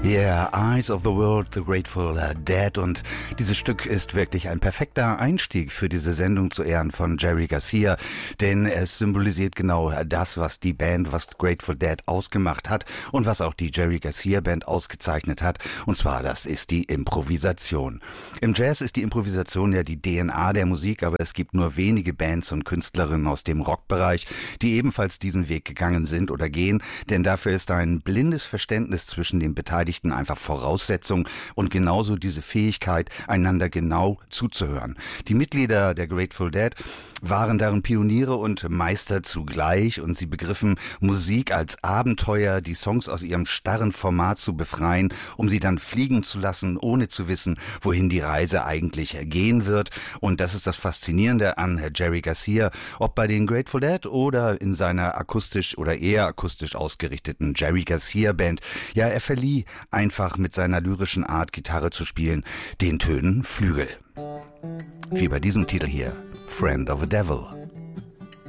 Yeah, Eyes of the World, The Grateful Dead. Und dieses Stück ist wirklich ein perfekter Einstieg für diese Sendung zu Ehren von Jerry Garcia, denn es symbolisiert genau das, was die Band, was Grateful Dead ausgemacht hat und was auch die Jerry Garcia Band ausgezeichnet hat. Und zwar, das ist die Improvisation. Im Jazz ist die Improvisation ja die DNA der Musik, aber es gibt nur wenige Bands und Künstlerinnen aus dem Rockbereich, die ebenfalls diesen Weg gegangen sind oder gehen, denn dafür ist ein blindes Verständnis zwischen den Beteiligten einfach Voraussetzung und genauso diese Fähigkeit, einander genau zuzuhören. Die Mitglieder der Grateful Dead waren darin Pioniere und Meister zugleich und sie begriffen Musik als Abenteuer, die Songs aus ihrem starren Format zu befreien, um sie dann fliegen zu lassen, ohne zu wissen, wohin die Reise eigentlich gehen wird. Und das ist das Faszinierende an Jerry Garcia, ob bei den Grateful Dead oder in seiner akustisch oder eher akustisch ausgerichteten Jerry Garcia Band. Ja, er verlieh einfach mit seiner lyrischen Art, Gitarre zu spielen, den Tönen Flügel. Wie bei diesem Titel hier, Friend of a Devil.